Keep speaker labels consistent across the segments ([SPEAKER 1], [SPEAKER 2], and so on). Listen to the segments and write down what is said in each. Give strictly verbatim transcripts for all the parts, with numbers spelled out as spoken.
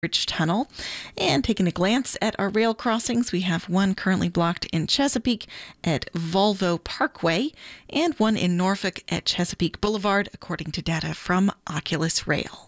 [SPEAKER 1] Bridge Tunnel. And taking a glance at our rail crossings, we have one currently blocked in Chesapeake at Volvo Parkway and one in Norfolk at Chesapeake Boulevard, according to data from Oculus Rail.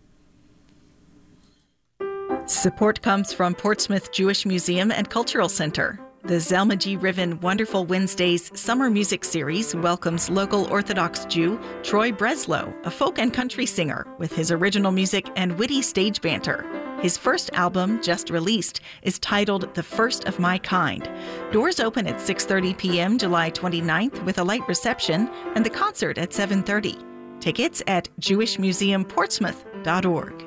[SPEAKER 1] Support comes from Portsmouth Jewish Museum and Cultural Center. The Zalmaji Riven Wonderful Wednesdays Summer Music Series welcomes local Orthodox Jew Troy Breslow, a folk and country singer, with his original music and witty stage banter. His first album, just released, is titled The First of My Kind. Doors open at six thirty p.m. July twenty-ninth with a light reception and the concert at seven thirty. Tickets at jewish museum portsmouth dot org.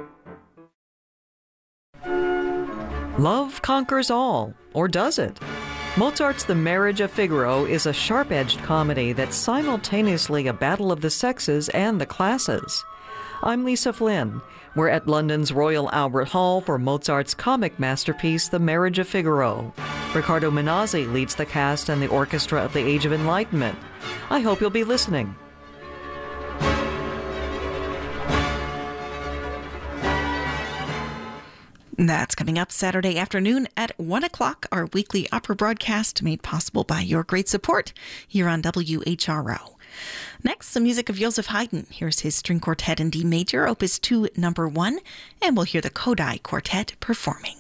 [SPEAKER 2] Love conquers all, or does it? Mozart's The Marriage of Figaro is a sharp-edged comedy that's simultaneously a battle of the sexes and the classes. I'm Lisa Flynn. We're at London's Royal Albert Hall for Mozart's comic masterpiece, The Marriage of Figaro. Riccardo Minazzi leads the cast and the orchestra of the Age of Enlightenment. I hope you'll be listening.
[SPEAKER 1] That's coming up Saturday afternoon at one o'clock, our weekly opera broadcast made possible by your great support here on W H R O. Next, the music of Joseph Haydn. Here's his string quartet in D major, opus two, number one, and we'll hear the Kodai Quartet performing.